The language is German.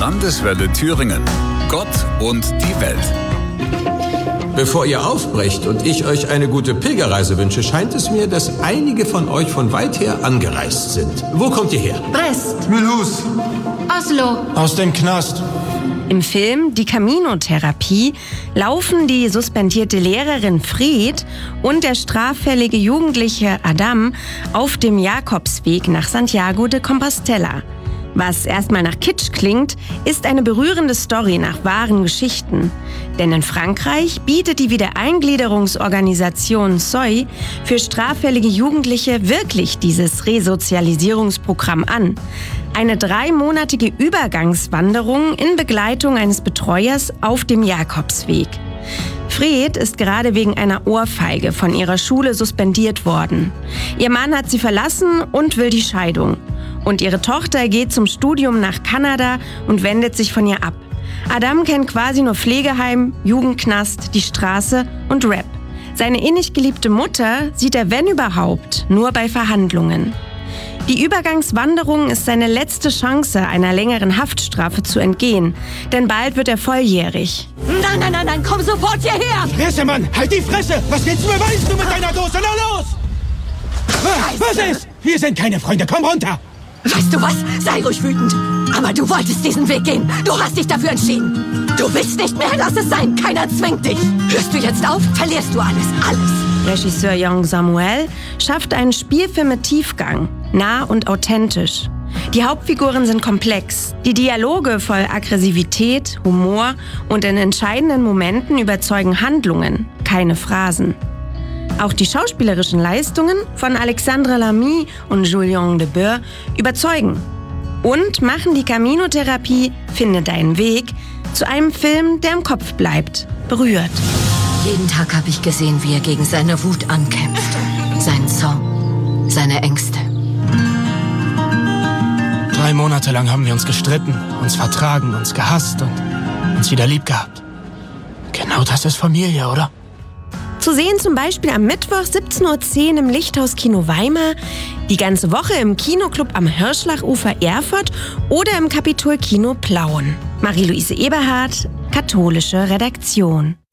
Landeswelle Thüringen. Gott und die Welt. Bevor ihr aufbrecht und ich euch eine gute Pilgerreise wünsche, scheint es mir, dass einige von euch von weit her angereist sind. Wo kommt ihr her? Brest. Mulhouse. Oslo. Aus dem Knast. Im Film Die Camino-Therapie laufen die suspendierte Lehrerin Fred und der straffällige Jugendliche Adam auf dem Jakobsweg nach Santiago de Compostela. Was erstmal nach Kitsch klingt, ist eine berührende Story nach wahren Geschichten. Denn in Frankreich bietet die Wiedereingliederungsorganisation SOI für straffällige Jugendliche wirklich dieses Resozialisierungsprogramm an. Eine 3-monatige Übergangswanderung in Begleitung eines Betreuers auf dem Jakobsweg. Fred ist gerade wegen einer Ohrfeige von ihrer Schule suspendiert worden. Ihr Mann hat sie verlassen und will die Scheidung. Und ihre Tochter geht zum Studium nach Kanada und wendet sich von ihr ab. Adam kennt quasi nur Pflegeheim, Jugendknast, die Straße und Rap. Seine innig geliebte Mutter sieht er, wenn überhaupt, nur bei Verhandlungen. Die Übergangswanderung ist seine letzte Chance, einer längeren Haftstrafe zu entgehen. Denn bald wird er volljährig. Nein, komm sofort hierher! Fresse, Mann! Halt die Fresse! Was willst du beweisen, du mit deiner Dose? Na los! Was ist? Wir sind keine Freunde, komm runter! Weißt du was? Sei ruhig wütend. Aber du wolltest diesen Weg gehen. Du hast dich dafür entschieden. Du willst nicht mehr, lass es sein. Keiner zwingt dich. Hörst du jetzt auf, verlierst du alles. Regisseur Young Samuel schafft einen Spielfilm mit Tiefgang, nah und authentisch. Die Hauptfiguren sind komplex. Die Dialoge voll Aggressivität, Humor und in entscheidenden Momenten überzeugen Handlungen, keine Phrasen. Auch die schauspielerischen Leistungen von Alexandre Lamy und Julien Debeur überzeugen und machen die Camino-Therapie Finde deinen Weg zu einem Film, der im Kopf bleibt, berührt. Jeden Tag habe ich gesehen, wie er gegen seine Wut ankämpft. Seinen Zorn, seine Ängste. 3 Monate lang haben wir uns gestritten, uns vertragen, uns gehasst und uns wieder lieb gehabt. Genau das ist Familie, oder? Zu sehen zum Beispiel am Mittwoch 17.10 Uhr im Lichthaus Kino Weimar, die ganze Woche im Kinoclub am Hirschlachufer Erfurt oder im Kapitol Kino Plauen. Marie-Louise Eberhardt, Katholische Redaktion.